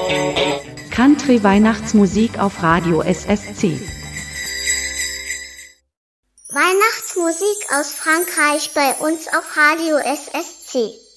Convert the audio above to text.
Country-Weihnachtsmusik auf Radio SSC. Weihnachtsmusik aus Frankreich bei uns auf Radio SSC.